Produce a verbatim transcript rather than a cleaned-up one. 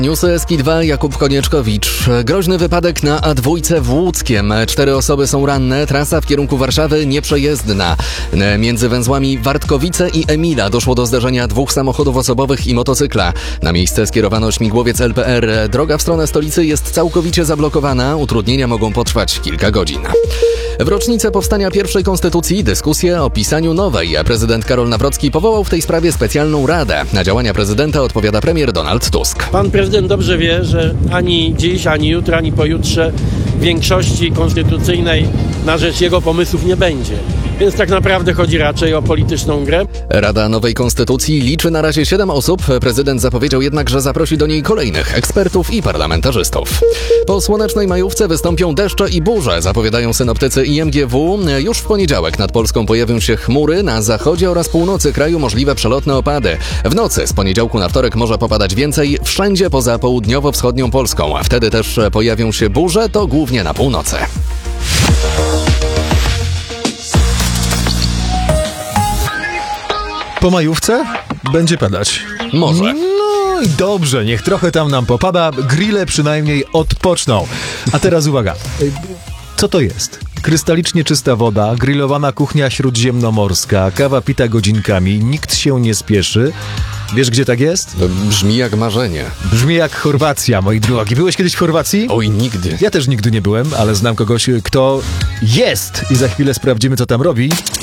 Newsy S K dwa, Jakub Konieczkowicz. Groźny wypadek na A dwa w Łódzkiem. Cztery osoby są ranne, trasa w kierunku Warszawy nieprzejezdna. Między węzłami Wartkowice i Emila doszło do zdarzenia dwóch samochodów osobowych i motocykla. Na miejsce skierowano śmigłowiec L P R. Droga w stronę stolicy jest całkowicie zablokowana. Utrudnienia mogą potrwać kilka godzin. W rocznicę powstania pierwszej konstytucji dyskusję o pisaniu nowej. Prezydent Karol Nawrocki powołał w tej sprawie specjalną radę. Na działania prezydenta odpowiada premier Donald Tusk. Pan prezydent dobrze wie, że ani dziś, ani jutro, ani pojutrze większości konstytucyjnej na rzecz jego pomysłów nie będzie. Więc tak naprawdę chodzi raczej o polityczną grę. Rada nowej konstytucji liczy na razie siedem osób. Prezydent zapowiedział jednak, że zaprosi do niej kolejnych ekspertów i parlamentarzystów. Po słonecznej majówce wystąpią deszcze i burze, zapowiadają synoptycy I M G W. Już w poniedziałek nad Polską pojawią się chmury, na zachodzie oraz północy kraju możliwe przelotne opady. W nocy z poniedziałku na wtorek może popadać więcej wszędzie poza południowo-wschodnią Polską, a wtedy też pojawią się burze, to głównie na północy. Po majówce będzie padać. Może. No i dobrze, niech trochę tam nam popada, grille przynajmniej odpoczną. A teraz uwaga, co to jest? Krystalicznie czysta woda, grillowana kuchnia śródziemnomorska, kawa pita godzinkami, nikt się nie spieszy. Wiesz, gdzie tak jest? To brzmi jak marzenie. Brzmi jak Chorwacja, moi drogi. Byłeś kiedyś w Chorwacji? Oj, nigdy. Ja też nigdy nie byłem, ale znam kogoś, kto jest i za chwilę sprawdzimy, co tam robi.